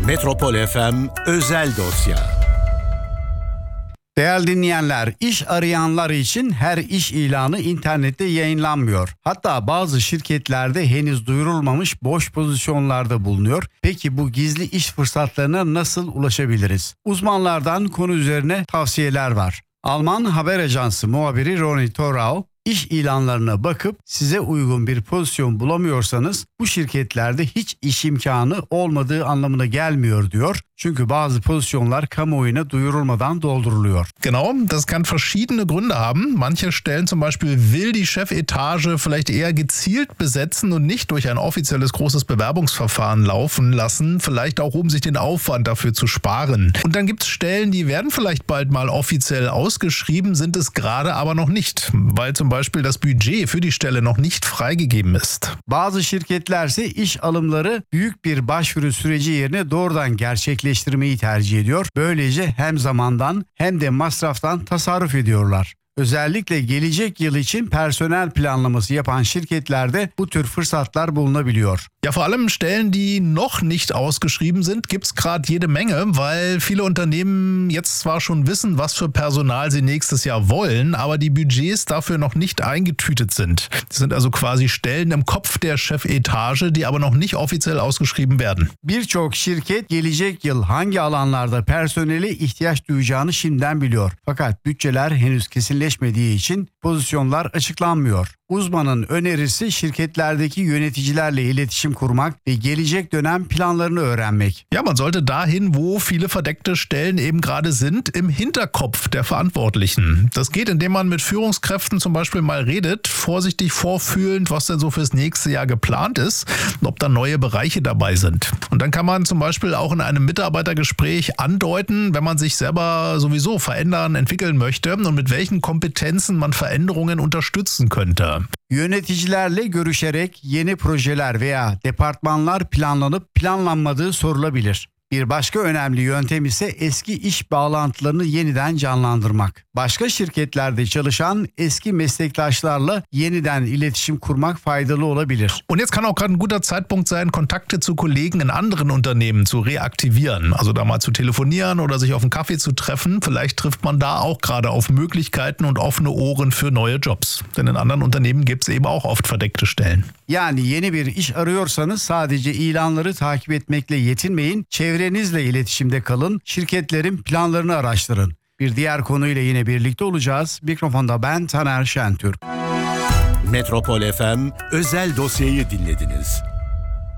Metropol FM özel dosya. Değerli dinleyenler, iş arayanlar için her iş ilanı internette yayınlanmıyor. Hatta bazı şirketlerde henüz duyurulmamış boş pozisyonlarda bulunuyor. Peki bu gizli iş fırsatlarına nasıl ulaşabiliriz? Uzmanlardan konu üzerine tavsiyeler var. Alman haber ajansı muhabiri Ronny Thorau, İş ilanlarına bakıp size uygun bir pozisyon bulamıyorsanız bu şirketlerde hiç iş imkanı olmadığı anlamına gelmiyor diyor. Çünkü bazı pozisyonlar kamuoyuna duyurulmadan dolduruluyor. Genau, das kann verschiedene Gründe haben. Manche Stellen zum Beispiel will die Chefetage vielleicht eher gezielt besetzen und nicht durch ein offizielles großes Bewerbungsverfahren laufen lassen, vielleicht auch um sich den Aufwand dafür zu sparen. Und dann gibt es Stellen, die werden vielleicht bald mal offiziell ausgeschrieben, sind es gerade aber noch nicht, weil zum Beispiel das Budget für die Stelle noch nicht freigegeben ist. Bazı şirketlerse iş alımları büyük bir başvuru süreci yerine doğrudan gerçekleştirmeyi tercih ediyor. Böylece hem zamandan hem de masraftan tasarruf ediyorlar. Özellikle gelecek yıl için personel planlaması yapan şirketlerde bu tür fırsatlar bulunabiliyor. Ja, vor allem Stellen, die noch nicht ausgeschrieben sind, gibt es gerade jede Menge, weil viele Unternehmen jetzt zwar schon wissen, was für Personal sie nächstes Jahr wollen, aber die Budgets dafür noch nicht eingetütet sind. Das sind also quasi Stellen im Kopf der Chefetage, die aber noch nicht offiziell ausgeschrieben werden. Birçok şirket gelecek yıl hangi alanlarda personele ihtiyaç duyacağını şimdiden biliyor. Fakat bütçeler henüz kesinleşmediği için pozisyonlar açıklanmıyor. Uzmanın önerisi şirketlerdeki yöneticilerle iletişim kurmak ve gelecek dönem planlarını öğrenmek. Ja, man sollte dahin, wo viele verdeckte Stellen eben gerade sind, im Hinterkopf der Verantwortlichen. Das geht, indem man mit Führungskräften zum Beispiel mal redet, vorsichtig vorfühlend, was denn so fürs nächste Jahr geplant ist und ob da neue Bereiche dabei sind. Und dann kann man zum Beispiel auch in einem Mitarbeitergespräch andeuten, wenn man sich selber sowieso verändern, entwickeln möchte und mit welchen Kompetenzen man Veränderungen unterstützen könnte. Yöneticilerle görüşerek yeni projeler veya departmanlar planlanıp planlanmadığı sorulabilir. Bir başka önemli yöntem ise eski iş bağlantılarını yeniden canlandırmak. Başka şirketlerde çalışan eski meslektaşlarla yeniden iletişim kurmak faydalı olabilir. Und jetzt kann auch gerade ein guter Zeitpunkt sein, Kontakte zu Kollegen in anderen Unternehmen zu reaktivieren. Also da mal zu telefonieren oder sich auf einen Kaffee zu treffen. Vielleicht trifft man da auch gerade auf Möglichkeiten und offene Ohren für neue Jobs. Denn in anderen Unternehmen gibt es eben auch oft verdeckte Stellen. Yani yeni bir iş arıyorsanız sadece ilanları takip etmekle yetinmeyin. Çevrenizle iletişimde kalın, şirketlerin planlarını araştırın. Bir diğer konuyla yine birlikte olacağız. Mikrofonda ben Taner Şentürk. Metropol FM özel dosyayı dinlediniz.